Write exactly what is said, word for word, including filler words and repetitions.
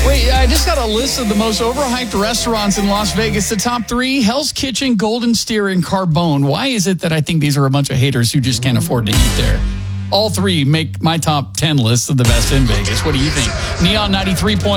Wait, I just got a list of the most overhyped restaurants in Las Vegas. The top three, Hell's Kitchen, Golden Steer, and Carbone. Why is it that I think these are a bunch of haters who just can't afford to eat there? All three make my top ten lists of the best in Vegas. What do you think? Neon ninety-three point